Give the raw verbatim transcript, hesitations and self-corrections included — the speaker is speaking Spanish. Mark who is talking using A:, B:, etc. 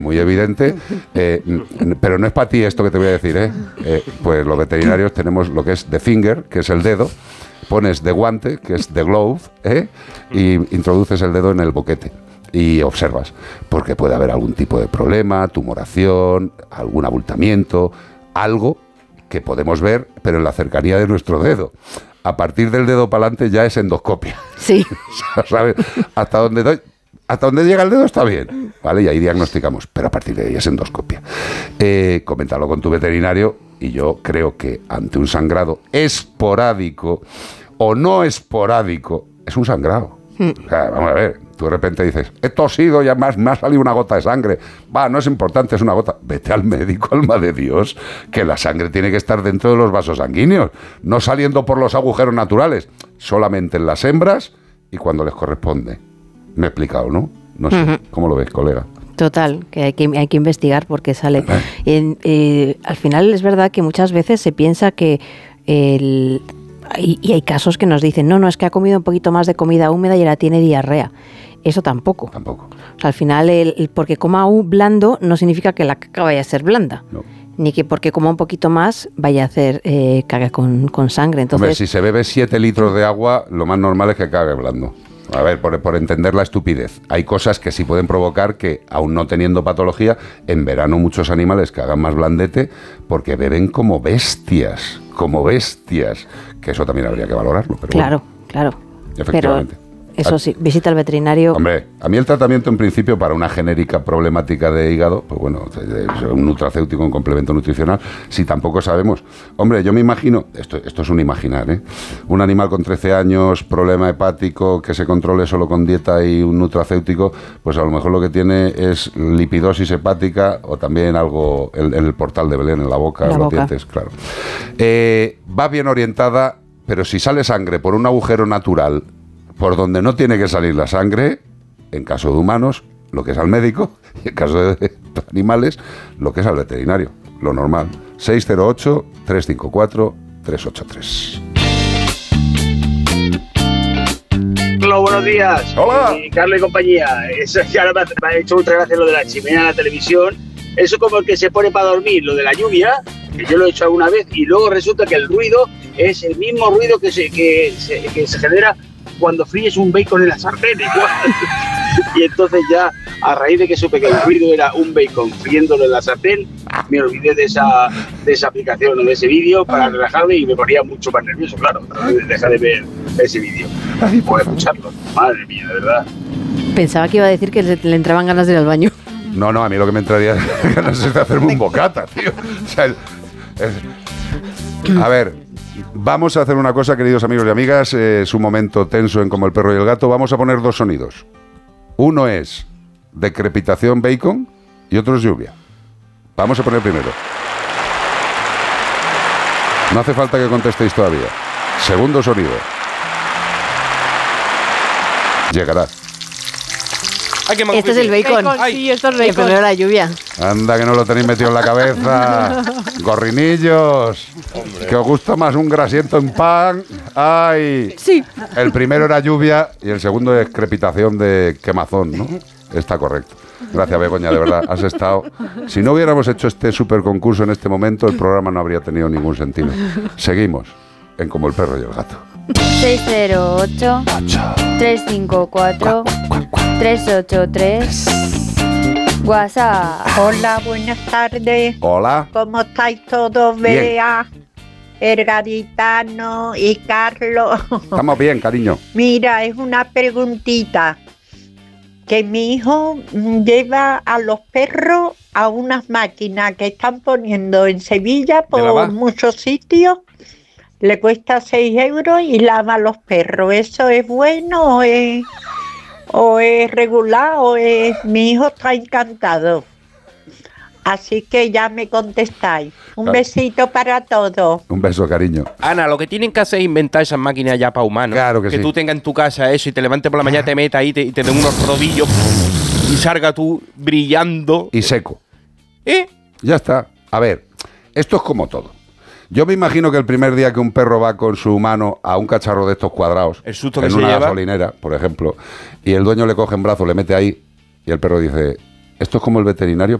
A: muy evidente, eh, pero no es para ti esto que te voy a decir, ¿eh? Eh, pues los veterinarios tenemos lo que es the finger, que es el dedo, pones de guante, que es the glove, ¿eh? Y introduces el dedo en el boquete y observas, porque puede haber algún tipo de problema, tumoración, algún abultamiento, algo que podemos ver, pero en la cercanía de nuestro dedo. A partir del dedo para adelante ya es endoscopia.
B: Sí.
A: ¿Sabes? Hasta donde doy, hasta donde llega el dedo está bien, ¿vale? Y ahí diagnosticamos, pero a partir de ahí es endoscopia. Eh, coméntalo con tu veterinario y yo creo que ante un sangrado esporádico o no esporádico, es un sangrado. O sea, vamos a ver, tú de repente dices, he tosido, ya más, me ha salido una gota de sangre. Va, no es importante, es una gota. Vete al médico, alma de Dios, que la sangre tiene que estar dentro de los vasos sanguíneos, no saliendo por los agujeros naturales, solamente en las hembras y cuando les corresponde. Me he explicado, ¿no? No sé, uh-huh. ¿Cómo lo ves, colega?
B: Total, que hay que, hay que investigar por qué sale. En, eh, al final es verdad que muchas veces se piensa que el... Y, y hay casos que nos dicen, no, no, es que ha comido un poquito más de comida húmeda y ahora tiene diarrea. Eso tampoco.
A: Tampoco.
B: O sea, al final, el, el porque coma un blando no significa que la caca vaya a ser blanda. No. Ni que porque coma un poquito más vaya a hacer eh, caca con, con sangre. Entonces,
A: hombre, si se bebe siete litros de agua, lo más normal es que cague blando. A ver, por, por entender la estupidez. Hay cosas que sí pueden provocar que, aún no teniendo patología, en verano muchos animales que hagan más blandete porque beben como bestias, como bestias. Que eso también habría que valorarlo. Pero
B: claro,
A: bueno,
B: claro.
A: Efectivamente.
B: Pero eso sí, visita al veterinario.
A: Hombre, a mí el tratamiento en principio para una genérica problemática de hígado, pues bueno, un nutracéutico, un complemento nutricional, si tampoco sabemos. Hombre, yo me imagino, esto, esto es un imaginar, ¿eh? Un animal con trece años, problema hepático, que se controle solo con dieta y un nutracéutico, pues a lo mejor lo que tiene es lipidosis hepática o también algo en, en el portal de Belén, en la boca,
B: la
A: en los
B: boca.
A: dientes, claro. Eh, va bien orientada, pero si sale sangre por un agujero natural por donde no tiene que salir la sangre, en caso de humanos, lo que es al médico, y en caso de animales, lo que es al veterinario, lo normal. seis cero ocho, tres cinco cuatro, tres ocho tres.
C: Hola, buenos días.
A: Hola.
C: Y Carlos y compañía. Eso es que ahora me ha, me ha hecho muchas gracias lo de la chimenea en la televisión. Eso como el que se pone para dormir, lo de la lluvia, que yo lo he hecho alguna vez, y luego resulta que el ruido es el mismo ruido que se, que se, que se genera cuando fríes un bacon en la sartén, igual. Y entonces ya, a raíz de que supe que el ruido era un bacon friéndolo en la sartén, me olvidé de esa, de esa aplicación o de ese vídeo para relajarme y me ponía mucho más nervioso, claro, dejar de ver ese vídeo por escucharlo. Madre mía, de verdad.
B: Pensaba que iba a decir que le, le entraban ganas de ir al baño.
A: No, no, a mí lo que me entraría ganas es de hacerme un bocata, tío. O sea, el, el, a ver, vamos a hacer una cosa, queridos amigos y amigas. Eh, es un momento tenso en Como el perro y el gato. Vamos a poner dos sonidos. Uno es decrepitación bacon y otro es lluvia. Vamos a poner primero. No hace falta que contestéis todavía. Segundo sonido. Llegará.
D: Ay,
B: este es el bacon.
E: bacon sí, esto es bacon.
B: Pero la lluvia.
A: Anda, que no lo tenéis metido en la cabeza. Gorrinillos. Hombre. Que os gusta más un grasiento en pan. Ay.
E: Sí.
A: El primero era lluvia y el segundo es crepitación de quemazón, ¿no? Está correcto. Gracias, Begoña, de verdad. Has estado... Si no hubiéramos hecho este super concurso en este momento, el programa no habría tenido ningún sentido. Seguimos en Como el perro y el gato.
F: seis cero ocho, tres cinco cuatro, tres ocho tres. WhatsApp.
G: Hola, buenas tardes.
A: Hola.
G: ¿Cómo estáis todos, Bea, el gaditano y Carlos?
A: Estamos bien, cariño.
G: Mira, es una preguntita. Que mi hijo lleva a los perros a unas máquinas que están poniendo en Sevilla por muchos sitios. Le cuesta seis euros y lava a los perros. ¿Eso es bueno o es, o es regular o es...? Mi hijo está encantado. Así que ya me contestáis. Un claro. besito para todos.
A: Un beso, cariño.
D: Ana, lo que tienen que hacer es inventar esas máquinas ya para humanos.
A: Claro que, que sí.
D: Que tú tengas en tu casa eso y te levantes por la mañana, te metas ahí y te, y te den unos rodillos y salga tú brillando.
A: Y seco.
D: ¿Eh?
A: Ya está. A ver, esto es como todo. Yo me imagino que el primer día que un perro va con su mano a un cacharro de estos cuadrados,
D: el susto que
A: en
D: se
A: una
D: lleva.
A: gasolinera, por ejemplo, y el dueño le coge en brazo, le mete ahí, y el perro dice... Esto es como el veterinario